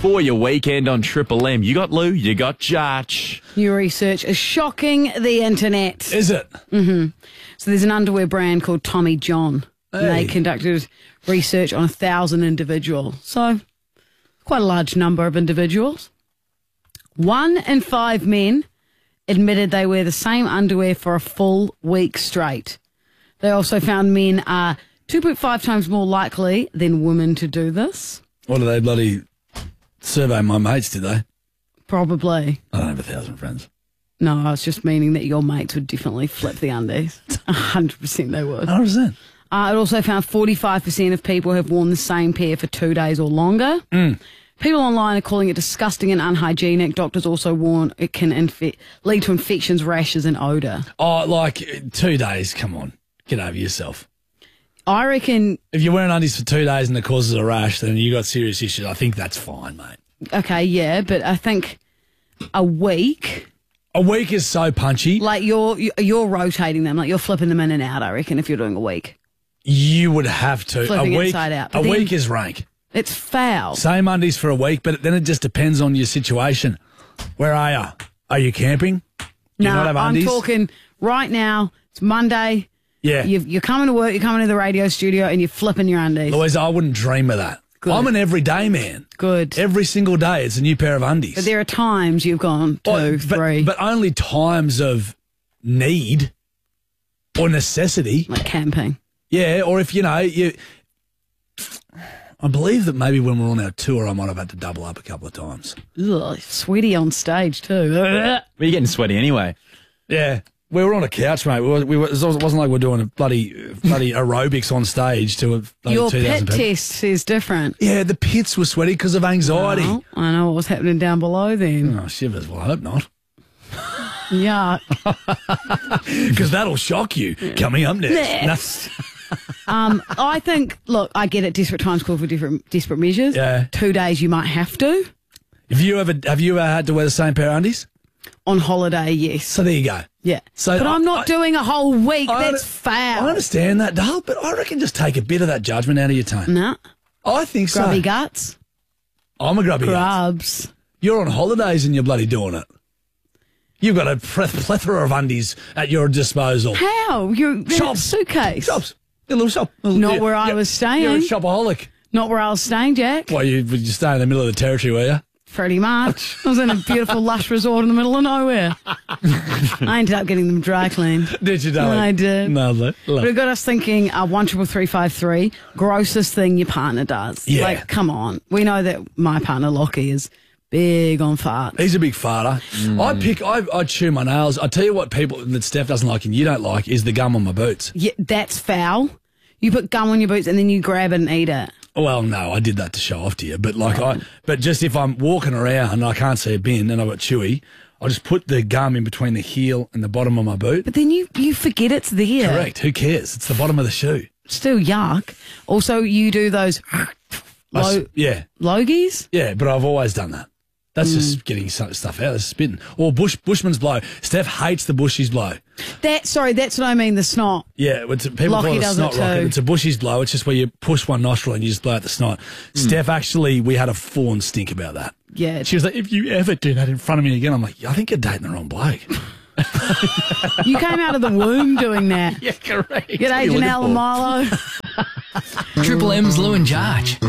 for your weekend on Triple M. You got Lou, you got Judge. New research is shocking the internet. Is it? So there's an underwear brand called Tommy John. And they conducted research on 1,000 individuals. So quite a large number of individuals. 1 in 5 men admitted they wear the same underwear for a full week straight. They also found men are 2.5 times more likely than women to do this. What do they bloody survey my mates, did they? Probably. I don't have 1,000 friends. No, I was just meaning that your mates would definitely flip the undies. 100% they would. 100%. It also found 45% of people have worn the same pair for 2 days or longer. People online are calling it disgusting and unhygienic. Doctors also warn it can lead to infections, rashes and odour. Oh, like 2 days, come on. Get over yourself. I reckon... If you're wearing undies for 2 days and it causes a rash, then you got serious issues. I think that's fine, mate. Okay, yeah, but I think a week... A week is so punchy. Like you're rotating them, like you're flipping them in and out, I reckon, if you're doing a week. You would have to. Flipping a week, inside out. A week is rank. It's foul. Same undies for a week, but then it just depends on your situation. Where are you? Are you camping? You No, not have I'm undies? talking right now. It's Monday. Yeah. You're coming to work, you're coming to the radio studio, and you're flipping your undies. Louisa, I wouldn't dream of that. Good. I'm an everyday man. Good. Every single day it's a new pair of undies. But there are times you've gone 2, 3. But only times of need or necessity. Like camping. Yeah, or if, I believe that maybe when we're on our tour, I might have had to double up a couple of times. Ugh, sweaty on stage too. Well, you're getting sweaty anyway. Yeah. We were on a couch, mate. It wasn't like we're doing a bloody aerobics on stage to a bloody Your 2,000 pit people. test is different. Yeah, the pits were sweaty because of anxiety. Oh, I know what was happening down below then. Oh, shivers. Well, I hope not. Yuck. Because that'll shock you coming up next. I think, look, I get it. Desperate times call for desperate measures. Yeah. 2 days you might have to. Have you ever had to wear the same pair of undies? On holiday, yes. So there you go. Yeah. So but I'm not doing a whole week. That's I foul. understand that, Dale, but I reckon just take a bit of that judgment out of your tone. Nah. I think so. Grubby guts. I'm a grubby guts. Grubs. You're on holidays and you're bloody doing it. You've got a plethora of undies at your disposal. How? You're in a Shops. suitcase. Shops. A little shop. Not where I was staying. You're a shopaholic. Not where I was staying, Jack. Well, you stay in the middle of the territory, were you? Pretty much. I was in a beautiful, lush resort in the middle of nowhere. I ended up getting them dry cleaned. Did you, darling? I did. Lovely. But it got us thinking, 13353, grossest thing your partner does. Yeah. Like, come on. We know that my partner, Lockie, is big on farts. He's a big farter. I chew my nails. I tell you what people that Steph doesn't like and you don't like is the gum on my boots. Yeah, that's foul. You put gum on your boots and then you grab it and eat it. Well, no, I did that to show off to you. But but just if I'm walking around and I can't see a bin and I've got chewy, I just put the gum in between the heel and the bottom of my boot. But then you forget it's there. Correct. Who cares? It's the bottom of the shoe. Still yuck. Also, you do those Yeah. logies. Yeah, but I've always done that. That's just getting stuff out. That's spitting. Or Bushman's blow. Steph hates the bushies blow. That's what I mean, the snot. Yeah, people Lockie call it a does snot it rocket. too. It's a bushies blow. It's just where you push one nostril and you just blow out the snot. Steph, actually, we had a full-on stink about that. Yeah. She was like, if you ever do that in front of me again, I'm like, I think you're dating the wrong bloke. You came out of the womb doing that. Yeah, correct. G'day, Janelle and Milo. Triple M's Lou and Jarge.